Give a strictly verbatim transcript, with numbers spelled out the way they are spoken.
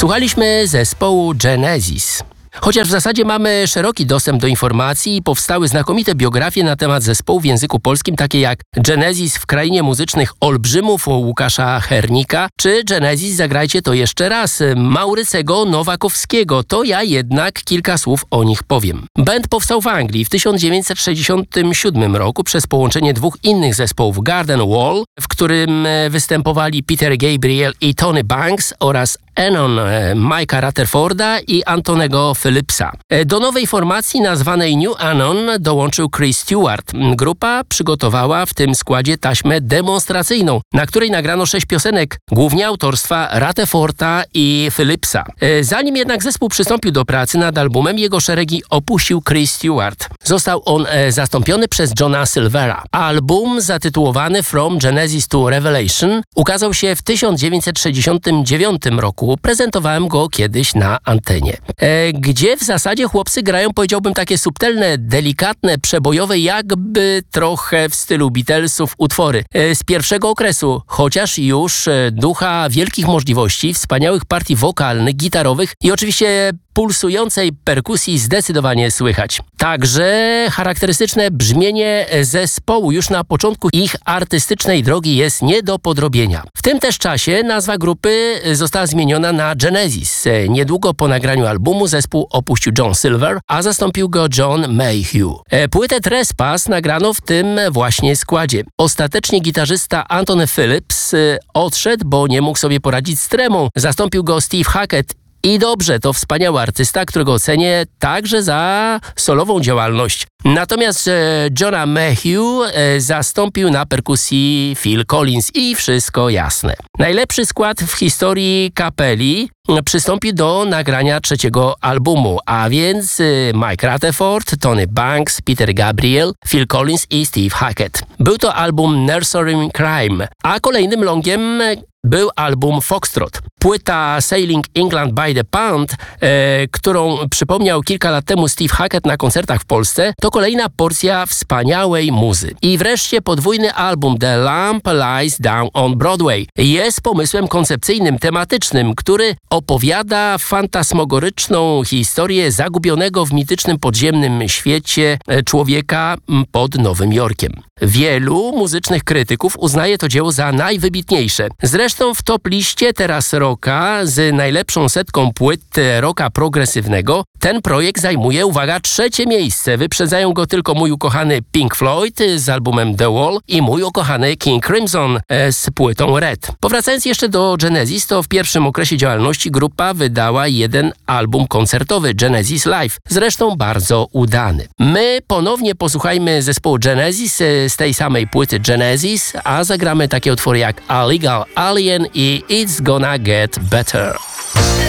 Słuchaliśmy zespołu Genesis. Chociaż w zasadzie mamy szeroki dostęp do informacji i powstały znakomite biografie na temat zespołu w języku polskim, takie jak Genesis w krainie muzycznych olbrzymów Łukasza Hernika, czy Genesis Zagrajcie to jeszcze raz Maurycego Nowakowskiego, to ja jednak kilka słów o nich powiem. Band powstał w Anglii w tysiąc dziewięćset sześćdziesiątym siódmym roku przez połączenie dwóch innych zespołów Garden Wall, w którym występowali Peter Gabriel i Tony Banks oraz Anon Mike'a Rutherforda i Antonego Phillipsa. Do nowej formacji nazwanej New Anon dołączył Chris Stewart. Grupa przygotowała w tym składzie taśmę demonstracyjną, na której nagrano sześć piosenek, głównie autorstwa Rutherforda i Phillipsa. Zanim jednak zespół przystąpił do pracy nad albumem, jego szeregi opuścił Chris Stewart. Został on zastąpiony przez Johna Silvera. Album zatytułowany From Genesis to Revelation ukazał się w tysiąc dziewięćset sześćdziesiątym dziewiątym roku. Prezentowałem go kiedyś na antenie. E, gdzie w zasadzie chłopcy grają, powiedziałbym, takie subtelne, delikatne, przebojowe, jakby trochę w stylu Beatlesów utwory e, z pierwszego okresu, chociaż już e, ducha wielkich możliwości, wspaniałych partii wokalnych, gitarowych i oczywiście pulsującej perkusji zdecydowanie słychać. Także charakterystyczne brzmienie zespołu już na początku ich artystycznej drogi jest nie do podrobienia. W tym też czasie nazwa grupy została zmieniona na Genesis. Niedługo po nagraniu albumu zespół opuścił John Silver, a zastąpił go John Mayhew. Płytę Trespass nagrano w tym właśnie składzie. Ostatecznie gitarzysta Anthony Phillips odszedł, bo nie mógł sobie poradzić z tremą. Zastąpił go Steve Hackett. I dobrze, to wspaniały artysta, którego cenię także za solową działalność. Natomiast e, Johna Mayhew e, zastąpił na perkusji Phil Collins i wszystko jasne. Najlepszy skład w historii kapeli przystąpi do nagrania trzeciego albumu, a więc e, Mike Rutherford, Tony Banks, Peter Gabriel, Phil Collins i Steve Hackett. Był to album Nursery Crime, a kolejnym longiem był album Foxtrot. Płyta Sailing England by the Pound, e, którą przypomniał kilka lat temu Steve Hackett na koncertach w Polsce, to kolejna porcja wspaniałej muzy. I wreszcie podwójny album The Lamp Lies Down on Broadway jest pomysłem koncepcyjnym, tematycznym, który opowiada fantasmagoryczną historię zagubionego w mitycznym podziemnym świecie człowieka pod Nowym Jorkiem. Wielu muzycznych krytyków uznaje to dzieło za najwybitniejsze. Zresztą w top liście teraz rocka z najlepszą setką płyt rocka progresywnego ten projekt zajmuje, uwaga, trzecie miejsce. Wyprzedzają go tylko mój ukochany Pink Floyd z albumem The Wall i mój ukochany King Crimson z płytą Red. Powracając jeszcze do Genesis, to w pierwszym okresie działalności grupa wydała jeden album koncertowy, Genesis Live, zresztą bardzo udany. My ponownie posłuchajmy zespołu Genesis z tej samej płyty Genesis, a zagramy takie utwory jak Illegal Alien i It's Gonna Get Better.